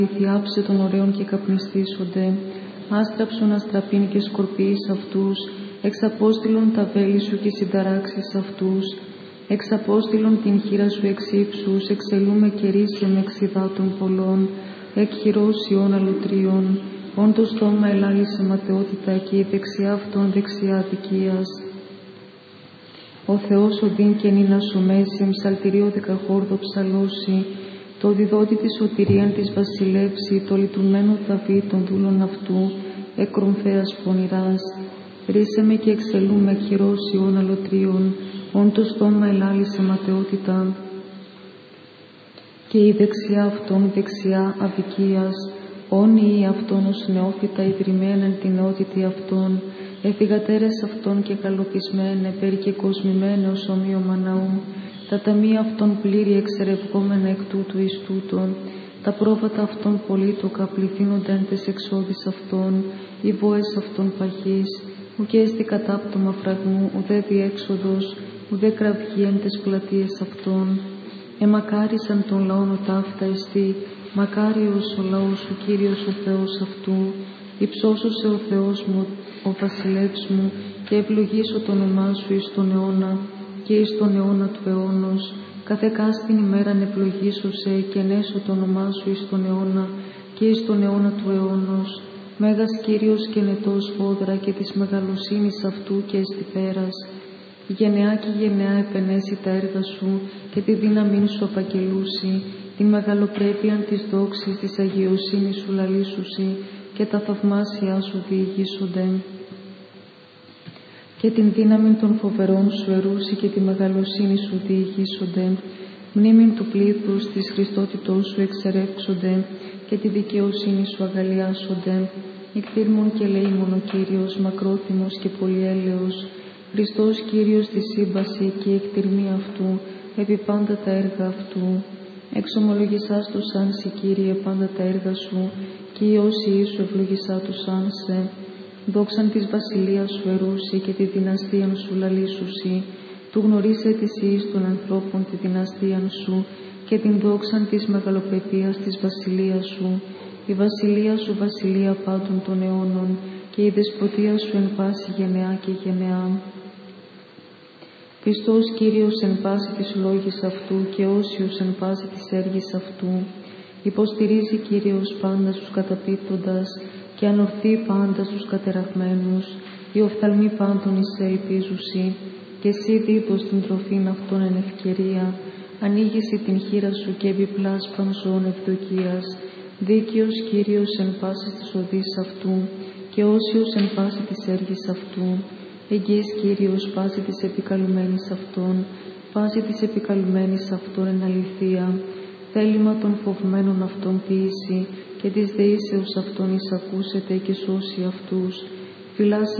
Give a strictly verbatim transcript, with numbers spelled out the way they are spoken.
θιάψε των ωραίων και καπνιστήσονται. Άστραψον αστραπήν και σκορπίεις αυτούς, εξαπόστηλον τα βέλη σου και συνταράξεις αυτούς. Εξαπόστηλον την χείρα σου εξ ύψους, εξελούμε κερίσε με εξιδάτων πολλών, εκ χειρός ιών αλωτρίων, όν το στόμα ελάλησε ματαιότητα και η δεξιά αυτών δεξιά αδικίας. Ο Θεός οδύν και νυν ασομέσει, ψαλτηρίο δεκαχόρδο ψαλώσει, το διδότη της σωτηρίαν της βασιλεύσει, το λειτουργμένο ταβί των δούλων αυτού, εκρομφέας πονηράς. Ρίσε με και εξελούμε χειρός ιών αλωτρίων, όν το στόμα ελάλησε ματαιότητα και η δεξιά αυτών δεξιά αδικίας. Όν ή αυτόν ως νεόφυτα ιδρυμέν εν την νεότητη αυτών, εφηγατέρες αυτών και καλοπισμένε, περικεκοσμημένε ως ομοίωμα ναού, τα ταμεία αυτών πλήρη εξερευγόμενα εκ τούτου εις τούτον, τα πρόβατα αυτών πολύτοκα πληθύνοντα εν τες εξόδεις αυτών, οι βόες αυτών παχής, ουκ έστι κατάπτωμα φραγμού, ουδέ διέξοδος, ουδέ κραυγή εν τες πλατείες αυτών. Εμακάρισαν των λαών ο ταύτα εστί, μακάριος ο λαός σου, Κύριος ο Θεός αυτού. Υψώσωσε ο Θεός μου, ο βασιλεύς μου, και ευλογήσω το όνομά σου εις τον αιώνα και εις τον αιώνα του αιώνος. Καθεκάστην ημέραν ευλογήσωσε και ενέσω το όνομά σου εις τον αιώνα και εις τον αιώνα του αιώνος. Μέγας Κύριος και νετός φόδρα και της μεγαλοσύνης αυτού και εστιπέρας. Γενεά και γενεά επενέσει τα έργα σου και τη δύναμήν σου απαγγελούσει, την μεγαλοπρέπειαν της δόξης της αγιοσύνης σου λαλήσουσι και τα θαυμάσια σου διηγήσονται. Και την δύναμη των φοβερών σου ερούσι και τη μεγαλοσύνη σου διηγήσονται. Μνήμην του πλήθους της Χριστότητός σου εξερεύξονται και τη δικαιοσύνη σου αγαλιάσονται. Εκθύρμων και λέημον ο Κύριος, μακρόθυμος και πολυέλεος. Χριστός Κύριος τη σύμπαση και η εκτιρμή αυτού, επί πάντα τα έργα αυτού. Εξομολογησάς τους άνση, Κύριε, πάντα τα έργα σου, και οι όσοι σου ευλογησά τους άνσε. Δόξαν της βασιλείας σου ερούσι και τη δυναστείαν σου λαλήσουσι. Του γνωρίσε της ιής των ανθρώπων τη δυναστείαν σου και την δόξαν της μεγαλοπρεπείας της βασιλείας σου. Η βασιλεία σου βασιλεία πάντων των αιώνων και η δεσποτεία σου εν πάση γενεά και γενεά. Χριστός Κύριος εν πάση της λόγης αυτού και όσιος εν πάση της έργης αυτού. Υποστηρίζει Κύριος πάντα στους καταπίπτοντας και ανορθεί πάντα στους κατεραγμένους. Οι οφθαλμοί πάντων εις σε ελπίζουσι και εσύ δίδως την τροφήν αυτών εν ευκαιρία. Ανοίγηση την χείρα σου και επιπλάς πανζών ευδοκίας. Δίκαιος Κύριος εν πάση της οδής αυτού και όσιος εν πάση της έργης αυτού. Εγγύης Κύριος πάση της επικαλουμένης αυτών, πάση της επικαλουμένης αυτών εν αληθεία. Θέλημα των φοβμένων αυτών ποιήσει και της δεήσεως αυτών εισακούσετε και σώσει αυτούς. Φυλάσσει